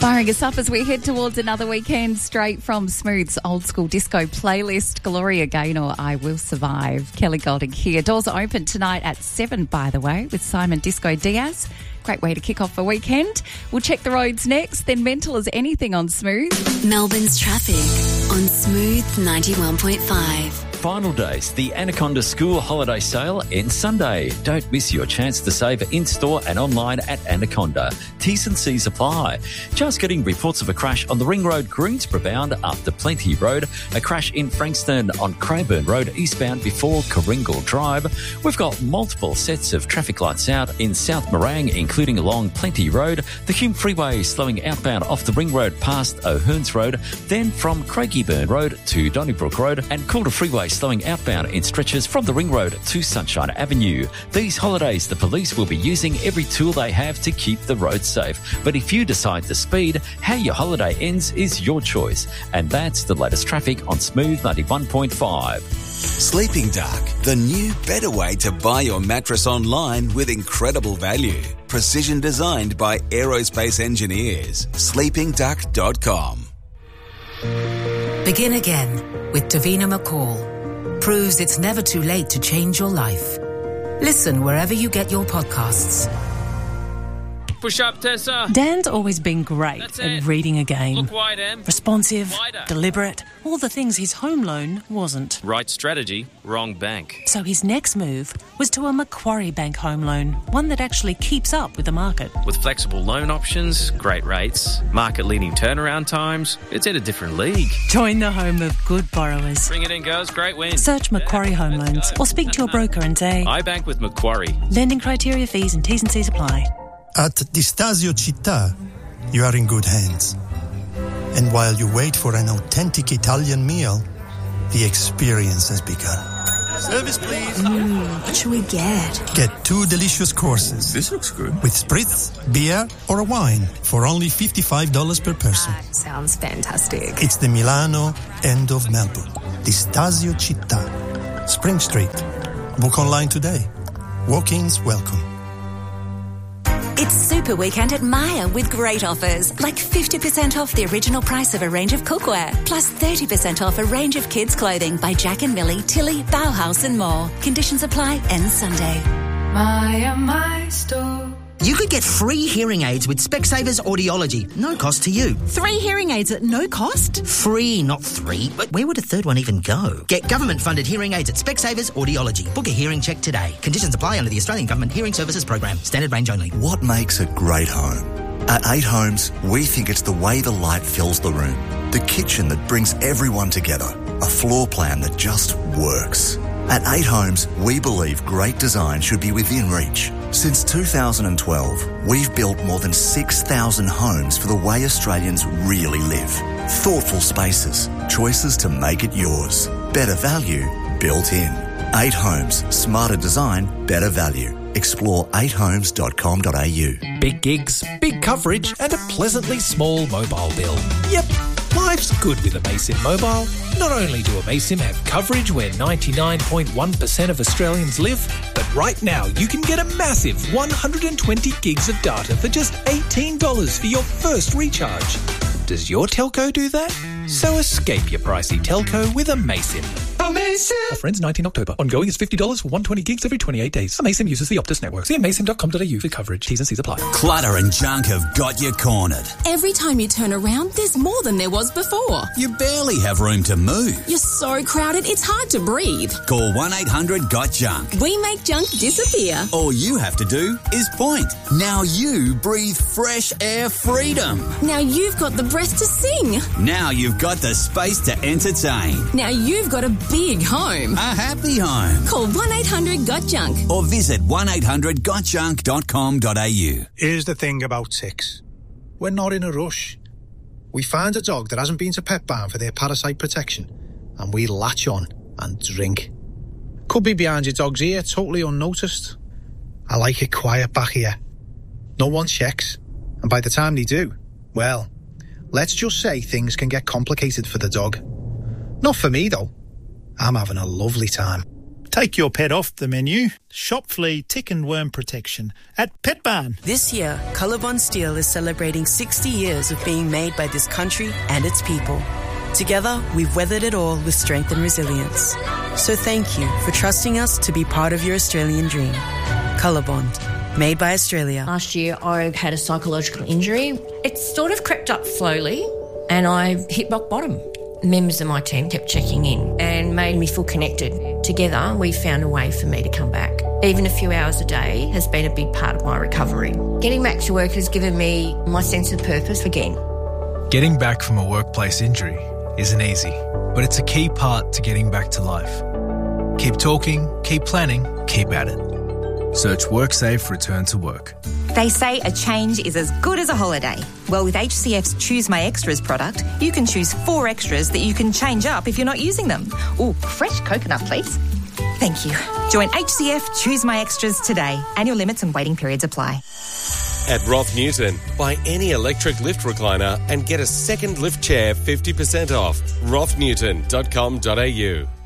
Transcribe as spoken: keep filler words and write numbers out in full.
Firing us up as we head towards another weekend straight from Smooth's old school disco playlist, Gloria Gaynor, I Will Survive. Kelly Golding here. Doors are open tonight at seven, by the way, with Simon Disco Diaz. Great way to kick off the weekend. We'll check the roads next, then mental as anything on Smooth. Melbourne's traffic on Smooth ninety-one point five. Final days, the Anaconda School Holiday Sale ends Sunday. Don't miss your chance to save in-store and online at Anaconda. T's and C's apply. Just getting reports of a crash on the Ring Road, Greensborough bound up to Plenty Road. A crash in Frankston on Craburn Road, eastbound before Coringal Drive. We've got multiple sets of traffic lights out in South Morang, including along Plenty Road. The Hume Freeway slowing outbound off the Ring Road past O'Hearns Road. Then from Craigieburn Road to Donnybrook Road, and Calder Freeway slowing outbound in stretches from the Ring Road to Sunshine Avenue. These holidays, the police will be using every tool they have to keep the roads safe. But if you decide to speed, how your holiday ends is your choice. And that's the latest traffic on Smooth ninety-one point five. Sleeping Duck, the new, better way to buy your mattress online with incredible value. Precision designed by aerospace engineers. sleeping duck dot com. Begin again with Davina McCall. Proves it's never too late to change your life. Listen wherever you get your podcasts. Push up, Tessa. Dan's always been great That's at it. reading a game. Look wide, Em. Responsive, Wider. deliberate, all the things his home loan wasn't. Right strategy, wrong bank. So his next move was to a Macquarie Bank home loan, one that actually keeps up with the market. With flexible loan options, great rates, market-leading turnaround times, it's in a different league. Join the home of good borrowers. Bring it in, girls. Great win. Search Macquarie Home Loans or speak to your broker and say, I bank with Macquarie. lending criteria, fees and T's and C's apply. At Di Stasio Città, you are in good hands. And while you wait for an authentic Italian meal, the experience has begun. Service, please. Mm, what should we get? Get two delicious courses. This looks good. With spritz, beer, or a wine for only fifty-five dollars per person. That sounds fantastic. It's the Milano end of Melbourne. Di Stasio Città. Spring Street. Book online today. Walk-ins welcome. It's Super Weekend at Myer with great offers, like fifty percent off the original price of a range of cookware, plus thirty percent off a range of kids' clothing by Jack and Millie, Tilly, Bauhaus and more. Conditions apply, ends Sunday. Myer, my store. You could get free hearing aids with Specsavers Audiology. No cost to you. Three hearing aids at no cost? Free, not three. But where would a third one even go? Get government-funded hearing aids at Specsavers Audiology. Book a hearing check today. Conditions apply under the Australian Government Hearing Services Program. Standard range only. What makes a great home? At Eight Homes, we think it's the way the light fills the room. The kitchen that brings everyone together. A floor plan that just works. At Eight Homes, we believe great design should be within reach. Since two thousand twelve, we've built more than six thousand homes for the way Australians really live. Thoughtful spaces, choices to make it yours. Better value built in. Eight Homes, smarter design, better value. Explore eight homes dot com dot a u. Big gigs, big coverage and a pleasantly small mobile bill. Yep, life's good with Amaysim Mobile. Not only do Amaysim have coverage where ninety-nine point one percent of Australians live, but right now you can get a massive one hundred twenty gigs of data for just eighteen dollars for your first recharge. Does your telco do that? So escape your pricey telco with Amaysim. Amazing! Offer ends nineteenth October. Ongoing is fifty dollars for one hundred twenty gigs every twenty-eight days. Amaysim uses the Optus network. See amaysim dot com dot a u for coverage. T's and C's apply. Clutter and junk have got you cornered. Every time you turn around, there's more than there was before. You barely have room to move. You're so crowded, it's hard to breathe. Call one eight hundred got junk. We make junk disappear. All you have to do is point. Now you breathe fresh air freedom. Now you've got the breath to sing. Now you've got the space to entertain. Now you've got a big home. A happy home. Call one eight hundred got junk. Or visit one eight hundred got junk dot com dot a u. Here's the thing about ticks. We're not in a rush. We find a dog that hasn't been to Pet Barn for their parasite protection, and we latch on and drink. Could be behind your dog's ear, totally unnoticed. I like it quiet back here. No one checks, and by the time they do, well, let's just say things can get complicated for the dog. Not for me, though. I'm having a lovely time. Take your pet off the menu. Shop flea, tick and worm protection at Pet Barn. This year, Colorbond Steel is celebrating sixty years of being made by this country and its people. Together, we've weathered it all with strength and resilience. So thank you for trusting us to be part of your Australian dream. Colorbond, made by Australia. Last year, I had a psychological injury. It sort of crept up slowly and I hit rock bottom. Members of my team kept checking in and made me feel connected. Together, we found a way for me to come back. Even a few hours a day has been a big part of my recovery. Getting back to work has given me my sense of purpose again. Getting back from a workplace injury isn't easy, but it's a key part to getting back to life. Keep talking, keep planning, keep at it. Search WorkSafe Return to Work. They say a change is as good as a holiday. Well, with H C F's Choose My Extras product, you can choose four extras that you can change up if you're not using them. Ooh, fresh coconut, please. Thank you. Join H C F Choose My Extras today. Annual limits and waiting periods apply. At Roth Newton, buy any electric lift recliner and get a second lift chair fifty percent off. roth newton dot com dot a u